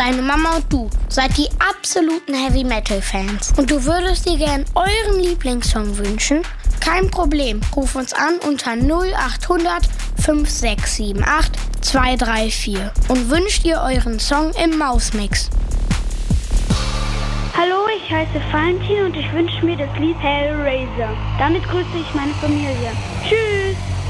deine Mama und du seid die absoluten Heavy-Metal-Fans und du würdest dir gern euren Lieblingssong wünschen? Kein Problem, ruf uns an unter 0800 5678 234 und wünscht ihr euren Song im Mausmix. Hallo, ich heiße Valentin und ich wünsche mir das Lied Hellraiser. Damit grüße ich meine Familie. Tschüss!